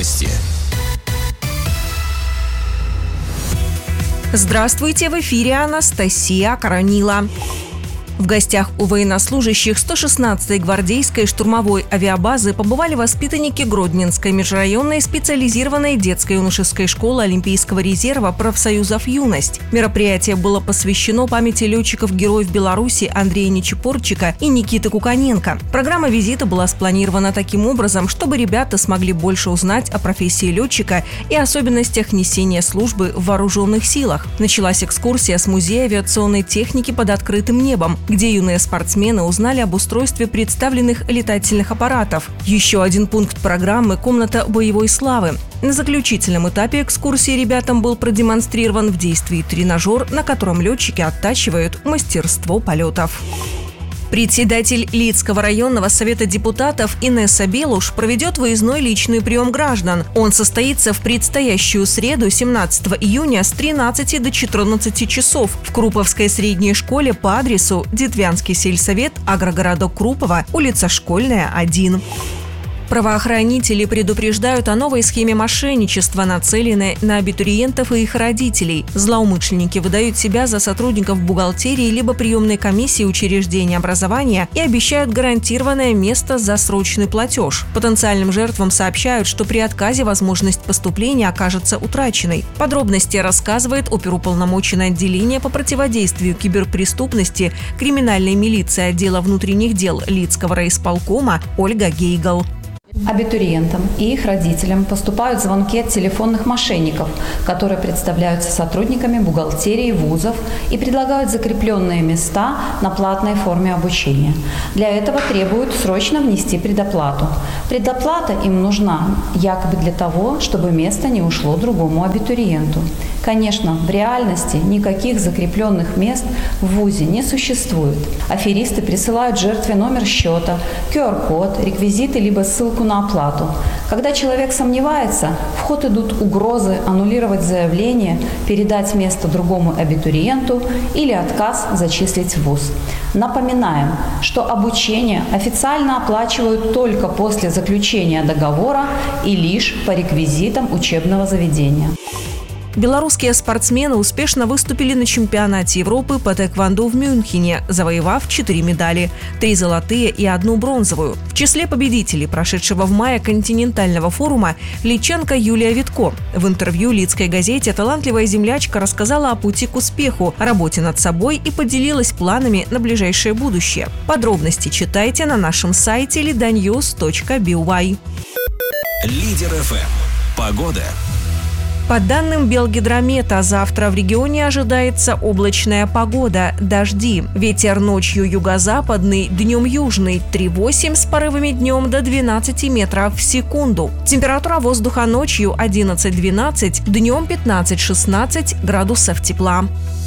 Новости. Здравствуйте, в эфире Анастасия Коронила. В гостях у военнослужащих 116-й гвардейской штурмовой авиабазы побывали воспитанники Гродненской межрайонной специализированной детско-юношеской школы Олимпийского резерва профсоюзов «Юность». Мероприятие было посвящено памяти летчиков-героев Беларуси Андрея Нечепорчика и Никиты Куканенко. Программа визита была спланирована таким образом, чтобы ребята смогли больше узнать о профессии летчика и особенностях несения службы в вооруженных силах. Началась экскурсия с музея авиационной техники под открытым небом, где юные спортсмены узнали об устройстве представленных летательных аппаратов. Еще один пункт программы – комната боевой славы. На заключительном этапе экскурсии ребятам был продемонстрирован в действии тренажер, на котором летчики оттачивают мастерство полетов. Председатель Лидского районного совета депутатов Инесса Белуш проведет выездной личный прием граждан. Он состоится в предстоящую среду, 17 июня, с 13 до 14 часов в Круповской средней школе по адресу Детвянский сельсовет, агрогородок Крупово, улица Школьная, 1. Правоохранители предупреждают о новой схеме мошенничества, нацеленной на абитуриентов и их родителей. Злоумышленники выдают себя за сотрудников бухгалтерии либо приемной комиссии учреждения образования и обещают гарантированное место за срочный платеж. Потенциальным жертвам сообщают, что при отказе возможность поступления окажется утраченной. Подробности рассказывает оперуполномоченное отделение по противодействию киберпреступности криминальной милиции отдела внутренних дел Лидского райисполкома Ольга Гейгл. Абитуриентам и их родителям поступают звонки от телефонных мошенников, которые представляются сотрудниками бухгалтерии вузов и предлагают закрепленные места на платной форме обучения. Для этого требуют срочно внести предоплату. Предоплата им нужна якобы для того, чтобы место не ушло другому абитуриенту. Конечно, в реальности никаких закрепленных мест в вузе не существует. Аферисты присылают жертве номер счета, QR-код, реквизиты либо ссылку на оплату. Когда человек сомневается, в ход идут угрозы аннулировать заявление, передать место другому абитуриенту или отказ зачислить в вуз. Напоминаем, что обучение официально оплачивают только после заключения договора и лишь по реквизитам учебного заведения. Белорусские спортсмены успешно выступили на чемпионате Европы по тэквондо в Мюнхене, завоевав 4 медали – 3 золотые и 1 бронзовую. В числе победителей прошедшего в мае континентального форума лидчанка Юлия Витко. В интервью Лидской газете талантливая землячка рассказала о пути к успеху, о работе над собой и поделилась планами на ближайшее будущее. Подробности читайте на нашем сайте lidanews.by. Лидер ФМ. Погода. По данным Белгидромета, завтра в регионе ожидается облачная погода, дожди. Ветер ночью юго-западный, днем южный 3,8 с порывами днем до 12 метров в секунду. Температура воздуха ночью 11-12, днем 15-16 градусов тепла.